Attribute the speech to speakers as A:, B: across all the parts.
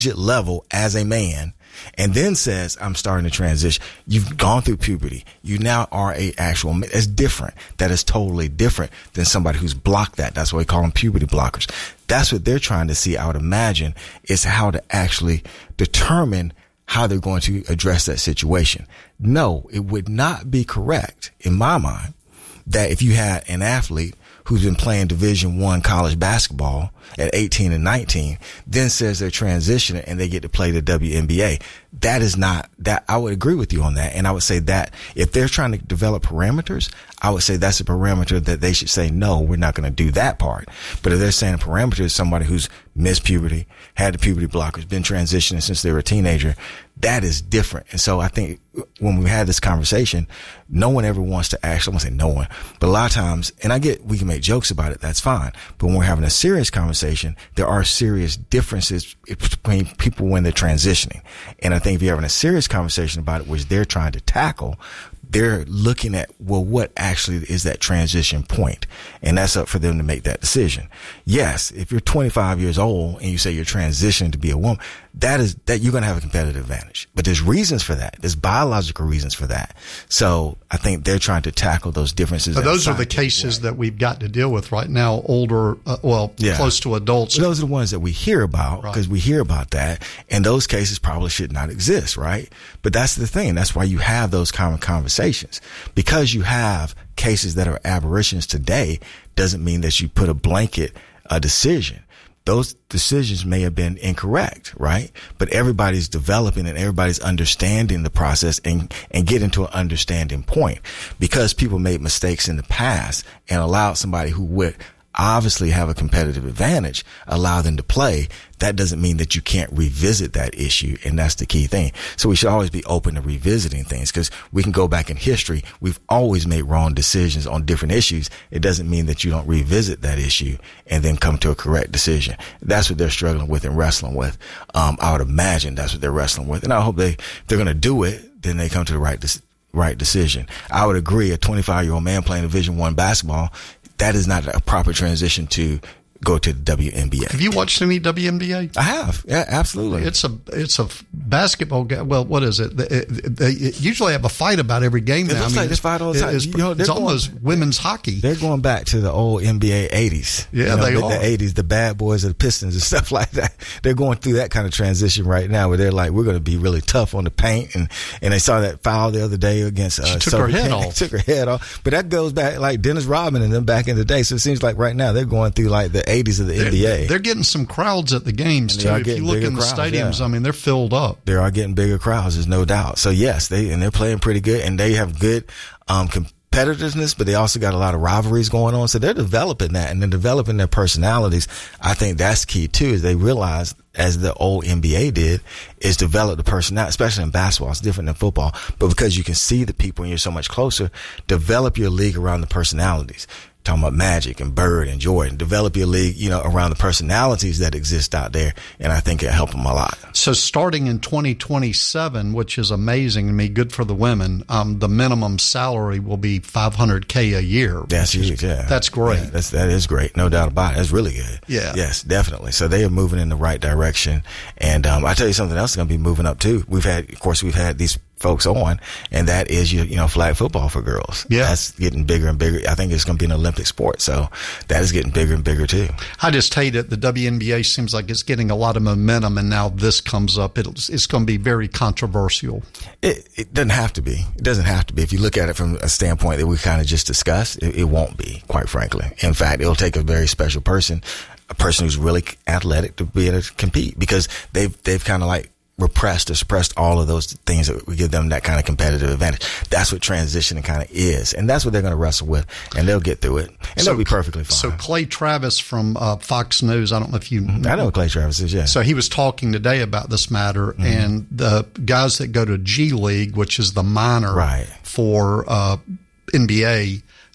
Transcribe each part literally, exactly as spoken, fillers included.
A: level as a man, and then says, I'm starting to transition. You've gone through puberty. You now are a actual man. It's different. That is totally different than somebody who's blocked that. That's why we call them puberty blockers. That's what they're trying to see, I would imagine, is how to actually determine how they're going to address that situation. No, it would not be correct, in my mind, that if you had an athlete who's been playing Division One college basketball at eighteen and nineteen, then says they're transitioning and they get to play the W N B A. That is not that. I would agree with you on that. And I would say that if they're trying to develop parameters, I would say that's a parameter that they should say, no, we're not going to do that part. But if they're saying a parameter is somebody who's missed puberty, had the puberty blockers, been transitioning since they were a teenager, that is different. And so I think when we had this conversation, no one ever wants to actually, I won't say no one, but a lot of times, and I get, we can make jokes about it, that's fine. But when we're having a serious conversation, there are serious differences between people when they're transitioning. And I think if you're having a serious conversation about it, which they're trying to tackle, they're looking at, well, what actually is that transition point? And that's up for them to make that decision. Yes, if you're twenty-five years old and you say you're transitioning to be a woman, that is, that you're going to have a competitive advantage. But there's reasons for that. There's biological reasons for that. So I think they're trying to tackle those differences.
B: But those are the cases way. that we've got to deal with right now, older, uh, well, yeah. close to adults.
A: Well, those are the ones that we hear about because right. we hear about that. And those cases probably should not exist, right? But that's the thing. That's why you have those common conversations. Because you have cases that are aberrations today doesn't mean that you put a blanket uh, decision. Those decisions may have been incorrect, right? But everybody's developing and everybody's understanding the process and, and getting to an understanding point. Because people made mistakes in the past and allowed somebody who would obviously have a competitive advantage, allow them to play, that doesn't mean that you can't revisit that issue. And that's the key thing. So we should always be open to revisiting things because we can go back in history. We've always made wrong decisions on different issues. It doesn't mean that you don't revisit that issue and then come to a correct decision. That's what they're struggling with and wrestling with. Um, I would imagine that's what they're wrestling with. And I hope they, if they're going to do it, then they come to the right, de- right decision. I would agree. A twenty-five year old man playing Division One basketball, that is not a proper transition to go to the W N B A.
B: Have you watched any W N B A?
A: I have. Yeah, absolutely.
B: It's a it's a basketball game. Well, what is it? They, they usually have a fight about every game now.
A: It looks
B: I mean,
A: like this fight all the time.
B: It's,
A: you know,
B: it's
A: going,
B: almost women's hockey.
A: They're going back to the old N B A eighties.
B: Yeah,
A: you know,
B: they
A: the,
B: are.
A: The eighties, the bad boys of the Pistons and stuff like that. They're going through that kind of transition right now where they're like, we're going to be really tough on the paint. And, and they saw that foul the other day against uh,
B: she took her head off.
A: took her head off. But that goes back like Dennis Rodman and them back in the day. So it seems like right now they're going through like the eighties of the
B: they're,
A: N B A.
B: They're getting some crowds at the games too. If you look in the
A: crowds,
B: stadiums,
A: yeah.
B: I mean, they're filled up.
A: They are getting bigger crowds, there's no doubt. So yes, they and they're playing pretty good, and they have good um competitiveness, but they also got a lot of rivalries going on. So they're developing that, and they're developing their personalities. I think that's key too, is they realize, as the old N B A did, is develop the personality, especially in basketball. It's different than football, but because you can see the people and you're so much closer, develop your league around the personalities. Talking about Magic and Bird and Jordan, develop your league, you know, around the personalities that exist out there. And I think it'll help them a lot.
B: So starting in twenty twenty-seven, which is amazing to me, good for the women, um, the minimum salary will be five hundred K a year.
A: That's huge, yeah.
B: That's great.
A: Yeah, that's, that is great. No doubt about it. That's really good.
B: Yeah.
A: Yes, definitely. So they are moving in the right direction. And, um, I tell you something else is going to be moving up too. We've had, of course, we've had these folks on, and that is you, you know, flag football for girls.
B: Yeah.
A: That's getting bigger and bigger. I think it's going to be an Olympic sport. So that is getting bigger and bigger too.
B: I just hate it. The W N B A seems like it's getting a lot of momentum, and now this comes up. It'll, it's going to be very controversial.
A: It, it doesn't have to be. It doesn't have to be. If you look at it from a standpoint that we kind of just discussed, it, it won't be, quite frankly. In fact, it'll take a very special person, a person who's really athletic, to be able to compete, because they've, they've kind of like repressed or suppressed all of those things that would give them that kind of competitive advantage. That's what transitioning kind of is. And that's what they're going to wrestle with, and they'll get through it. And
B: so,
A: they'll be perfectly fine.
B: So Clay Travis from uh, Fox News, I don't know if you
A: mm-hmm. I know who Clay Travis is, yeah.
B: So he was talking today about this matter, mm-hmm. and the guys that go to G League, which is the minor
A: right.
B: for uh, N B A,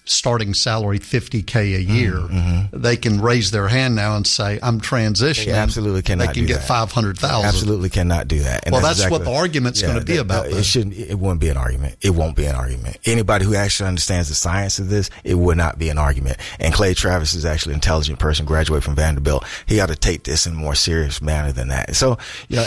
B: starting salary fifty K a year, mm-hmm. they can raise their hand now and say, I'm transitioning.
A: They absolutely cannot
B: They can
A: do
B: get
A: that.
B: five hundred thousand dollars.
A: Absolutely cannot do that. And
B: well, that's,
A: exactly
B: what the argument's
A: yeah,
B: going to be
A: that,
B: about
A: that,
B: that.
A: It shouldn't, it wouldn't be an argument. It won't be an argument. Anybody who actually understands the science of this, it would not be an argument. And Clay Travis is actually an intelligent person, graduated from Vanderbilt. He ought to take this in a more serious manner than that. So, you know,